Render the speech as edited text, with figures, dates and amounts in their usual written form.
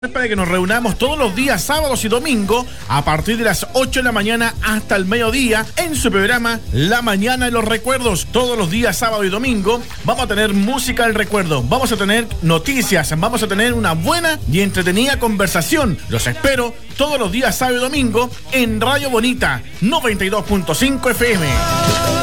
Para que nos reunamos todos los días, sábados y domingos, a partir de las 8 de la mañana hasta el mediodía, en su programa La Mañana de los Recuerdos. Todos los días, sábado y domingo, vamos a tener música del recuerdo, vamos a tener noticias, vamos a tener una buena y entretenida conversación. Los espero todos los días, sábado y domingo, en Radio Bonita 92.5 FM.